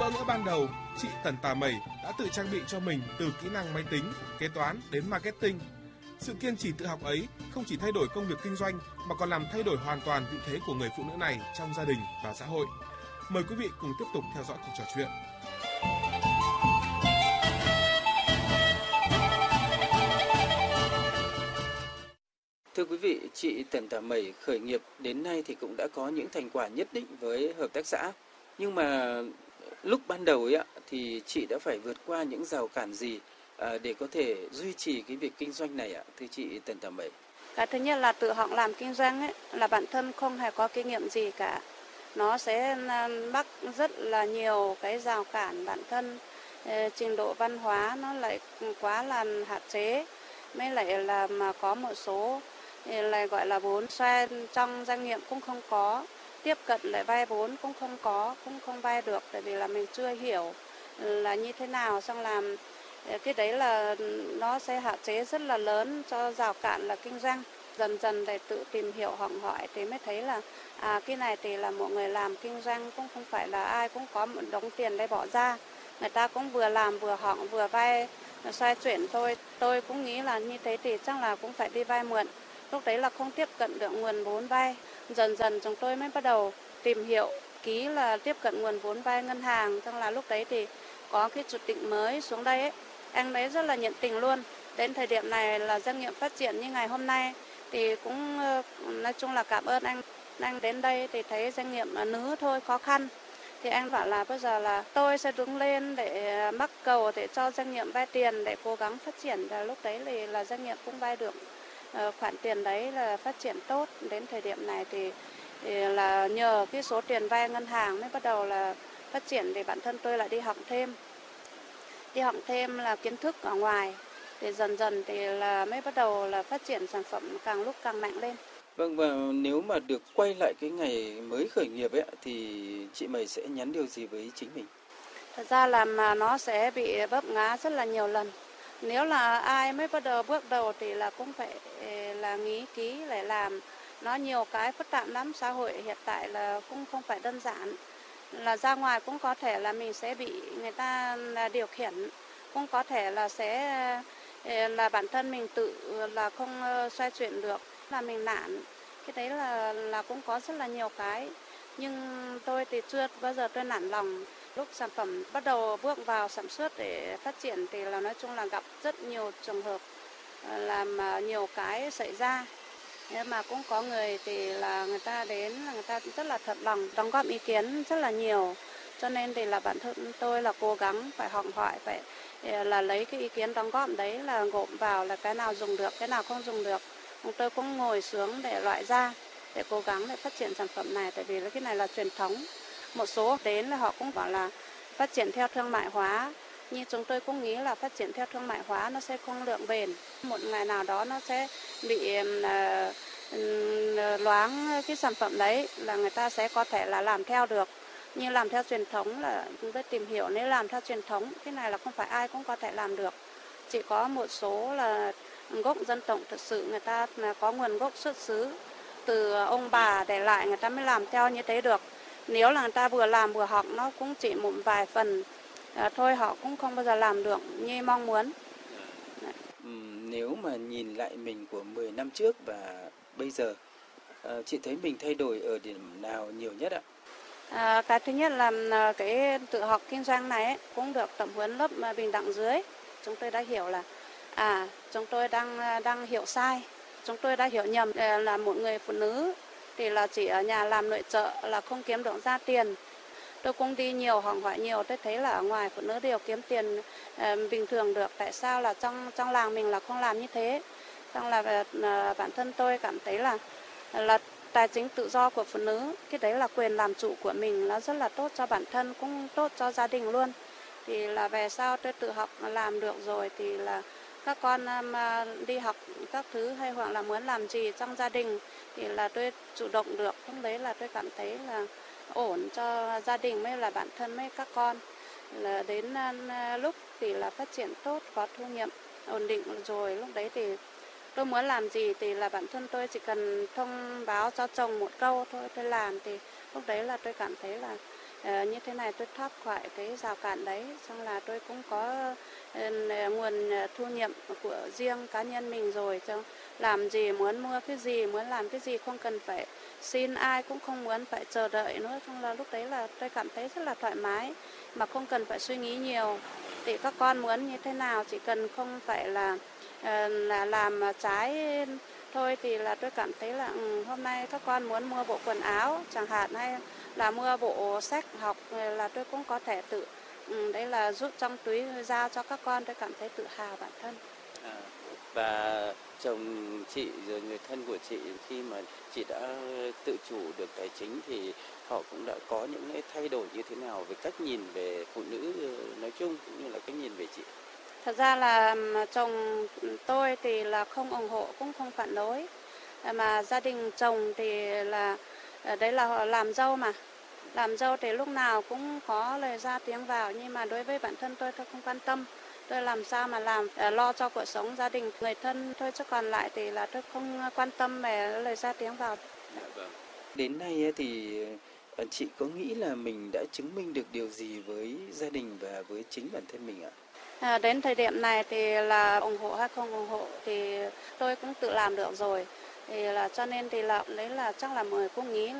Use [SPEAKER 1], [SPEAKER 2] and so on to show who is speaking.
[SPEAKER 1] bỡ ngỡ ban đầu, chị Tần Tà Mẩy đã tự trang bị cho mình từ kỹ năng máy tính, kế toán đến marketing. Sự kiên trì tự học ấy không chỉ thay đổi công việc kinh doanh mà còn làm thay đổi hoàn toàn vị thế của người phụ nữ này trong gia đình và xã hội. Mời quý vị cùng tiếp tục theo dõi cuộc trò chuyện.
[SPEAKER 2] Thưa quý vị, chị Tần Tà Mẩy khởi nghiệp đến nay thì cũng đã có những thành quả nhất định với hợp tác xã. Nhưng mà lúc ban đầu ấy thì chị đã phải vượt qua những rào cản gì để có thể duy trì cái việc kinh doanh này ạ, thưa chị Tần Tà Mẩy?
[SPEAKER 3] Cái thứ nhất là tự học làm kinh doanh ấy, là bản thân không hề có kinh nghiệm gì cả. Nó sẽ mắc rất là nhiều cái rào cản bản thân, trình độ văn hóa nó lại quá là hạn chế. Mới lại là mà có một số lại gọi là vốn xoay trong doanh nghiệp cũng không có, tiếp cận lại vay vốn cũng không vay được, tại vì là mình chưa hiểu là như thế nào, xong làm cái đấy là nó sẽ hạn chế rất là lớn cho rào cản là kinh doanh. Dần dần để tự tìm hiểu học hỏi thì mới thấy là cái này thì là một người làm kinh doanh cũng không phải là ai cũng có một đống tiền để bỏ ra, người ta cũng vừa làm vừa học vừa vay xoay chuyển thôi. Tôi cũng nghĩ là như thế thì chắc là cũng phải đi vay mượn, lúc đấy là không tiếp cận được nguồn vốn vay. Dần dần chúng tôi mới bắt đầu tìm hiểu kỹ là tiếp cận nguồn vốn vay ngân hàng, xong là lúc đấy thì có cái chủ tịch mới xuống đây ấy, anh ấy rất là nhiệt tình luôn. Đến thời điểm này là doanh nghiệp phát triển như ngày hôm nay thì cũng nói chung là cảm ơn anh. Anh đến đây thì thấy doanh nghiệp nữ thôi khó khăn, thì anh bảo là bây giờ là tôi sẽ đứng lên để mắc cầu để cho doanh nghiệp vay tiền để cố gắng phát triển, và lúc đấy thì là doanh nghiệp cũng vay được khoản tiền đấy là phát triển tốt. Đến thời điểm này thì là nhờ cái số tiền vay ngân hàng mới bắt đầu là phát triển, thì bản thân tôi lại đi học thêm là kiến thức ở ngoài, thì dần dần thì là mới bắt đầu là phát triển sản phẩm càng lúc càng mạnh lên.
[SPEAKER 2] Vâng, và nếu mà được quay lại cái ngày mới khởi nghiệp ấy thì chị Mẩy sẽ nhắn điều gì với chính mình?
[SPEAKER 3] Thật ra là mà nó sẽ bị vấp ngã rất là nhiều lần. Nếu là ai mới bắt đầu bước đầu thì là cũng phải là nghĩ kỹ để làm. Nó nhiều cái phức tạp lắm, xã hội hiện tại là cũng không phải đơn giản. Là ra ngoài cũng có thể là mình sẽ bị người ta là điều khiển, cũng có thể là sẽ là bản thân mình tự là không xoay chuyển được, là mình nản. Cái đấy là cũng có rất là nhiều cái. Nhưng tôi thì chưa bao giờ tôi nản lòng. Lúc sản phẩm bắt đầu bước vào sản xuất để phát triển thì là nói chung là gặp rất nhiều trường hợp làm nhiều cái xảy ra. Nhưng mà cũng có người thì là người ta đến là người ta rất là thật lòng đóng góp ý kiến rất là nhiều. Cho nên thì là bản thân tôi là cố gắng phải học hỏi, phải là lấy cái ý kiến đóng góp đấy là gộp vào là cái nào dùng được, cái nào không dùng được. Tôi cũng ngồi xuống để loại ra, để cố gắng để phát triển sản phẩm này, tại vì cái này là truyền thống. Một số đến là họ cũng bảo là phát triển theo thương mại hóa, nhưng chúng tôi cũng nghĩ là phát triển theo thương mại hóa nó sẽ không lượng bền. Một ngày nào đó nó sẽ bị loáng cái sản phẩm đấy, là người ta sẽ có thể là làm theo được. Nhưng làm theo truyền thống là chúng tôi tìm hiểu, nếu làm theo truyền thống, cái này là không phải ai cũng có thể làm được. Chỉ có một số là gốc dân tộc thực sự người ta là có nguồn gốc xuất xứ từ ông bà để lại, người ta mới làm theo như thế được. Nếu là người ta vừa làm vừa học, nó cũng chỉ một vài phần thôi, họ cũng không bao giờ làm được như mong muốn.
[SPEAKER 2] Nếu mà nhìn lại mình của 10 năm trước và bây giờ, chị thấy mình thay đổi ở điểm nào nhiều nhất ạ?
[SPEAKER 3] Cái thứ nhất là cái tự học kinh doanh này ấy, cũng được tập huấn lớp bình đẳng dưới. Chúng tôi đã hiểu là chúng tôi đang hiểu sai. Chúng tôi đã hiểu nhầm là một người phụ nữ thì là chỉ ở nhà làm nội trợ là không kiếm được ra tiền. Tôi cũng đi nhiều, hỏi nhiều, tôi thấy là ở ngoài phụ nữ đều kiếm tiền bình thường được. Tại sao là trong làng mình là không làm như thế? Xong là bản thân tôi cảm thấy là tài chính tự do của phụ nữ, cái đấy là quyền làm chủ của mình, nó rất là tốt cho bản thân, cũng tốt cho gia đình luôn. Thì là về sau tôi tự học làm được rồi thì là các con đi học các thứ hay hoặc là muốn làm gì trong gia đình thì là tôi chủ động được. Lúc đấy là tôi cảm thấy là ổn cho gia đình mới là bản thân mới các con. Là đến lúc thì là phát triển tốt, có thu nhập ổn định rồi, lúc đấy thì tôi muốn làm gì thì là bản thân tôi chỉ cần thông báo cho chồng một câu thôi, tôi làm, thì lúc đấy là tôi cảm thấy là như thế này tôi thoát khỏi cái rào cản đấy, xong là tôi cũng có nguồn thu nhập của riêng cá nhân mình rồi, cho làm gì muốn mua cái gì, muốn làm cái gì không cần phải xin ai, cũng không muốn phải chờ đợi nữa. Xong là lúc đấy là tôi cảm thấy rất là thoải mái mà không cần phải suy nghĩ nhiều. Thì các con muốn như thế nào chỉ cần không phải là làm trái thôi, thì là tôi cảm thấy là hôm nay các con muốn mua bộ quần áo chẳng hạn, hay là mua bộ sách học, là tôi cũng có thể tự đấy là rút trong túi giao cho các con. Tôi cảm thấy tự hào bản thân.
[SPEAKER 2] Và chồng chị rồi người thân của chị khi mà chị đã tự chủ được tài chính thì họ cũng đã có những cái thay đổi như thế nào về cách nhìn về phụ nữ nói chung cũng như là cách nhìn về chị?
[SPEAKER 3] Thật ra là chồng tôi thì là không ủng hộ cũng không phản đối, mà gia đình chồng thì là đấy là họ làm dâu mà. Làm dâu thì lúc nào cũng có lời ra tiếng vào, nhưng mà đối với bản thân tôi không quan tâm. Tôi làm sao mà làm lo cho cuộc sống gia đình người thân thôi, chứ còn lại thì là tôi không quan tâm về lời ra tiếng vào.
[SPEAKER 2] Vâng. Đến nay thì chị có nghĩ là mình đã chứng minh được điều gì với gia đình và với chính bản thân mình ạ?
[SPEAKER 3] Đến thời điểm này thì là ủng hộ hay không ủng hộ thì tôi cũng tự làm được rồi. Thì là cho nên thì là đấy là chắc là mọi người cũng nghĩ là